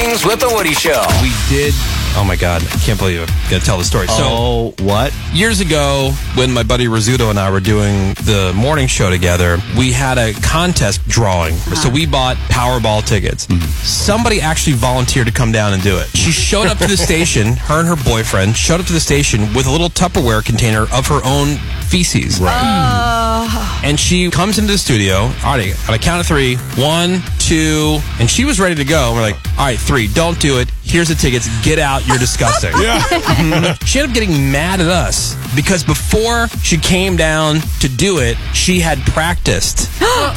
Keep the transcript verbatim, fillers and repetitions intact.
Mornings with the Woody Show. We did. Oh my God, I can't believe it. Gotta tell the story. Oh, so, what? Years ago, when my buddy Rizzuto and I were doing the morning show together, we had a contest drawing. So we bought Powerball tickets. Mm-hmm. Somebody actually volunteered to come down and do it. She showed up to the station, her and her boyfriend showed up to the station with a little Tupperware container of her own feces. Right. Uh, And she comes into the studio. All right, on a count of three. One, two, and she was ready to go. We're like, all right, three, don't do it. Here's the tickets. Get out. You're disgusting. Yeah. She ended up getting mad at us because before she came down to do it, she had practiced.